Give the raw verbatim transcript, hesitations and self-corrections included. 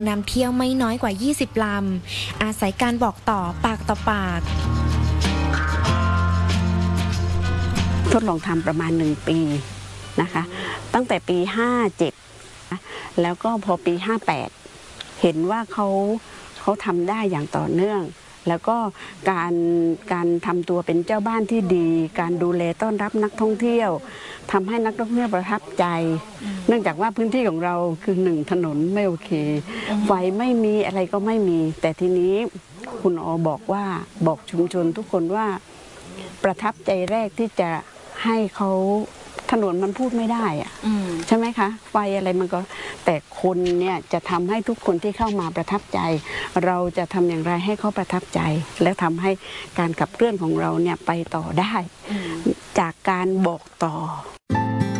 นำเที่ยวไม่น้อยกว่ายี่สิบลำอาศัยการบอกต่อปากต่อปากทดลองทำประมาณหนึ่งปีนะคะตั้งแต่ปีห้าเจ็ดแล้วก็พอปีห้าแปดเห็นว่าเขาเขาทำได้อย่างต่อเนื่องแล้วก็การการทำตัวเป็นเจ้าบ้านที่ดีการดูแลต้อนรับนักท่องเที่ยวทำให้นักท่องเที่ยวประทับใจเนื่องจากว่าพื้นที่ของเราคือหนึ่งถนนไม่โอเคไฟไม่มีอะไรก็ไม่มีแต่ทีนี้คุณอบอกว่าบอกชุมชนทุกคนว่าประทับใจแรกที่จะให้เขาถนนมันพูดไม่ได้อะใช่ไหมคะไฟอะไรมันก็แต่คนเนี่ยจะทำให้ทุกคนที่เข้ามาประทับใจเราจะทำอย่างไรให้เขาประทับใจและทำให้การขับเคลื่อนของเราเนี่ยไปต่อได้จากการบอกต่อ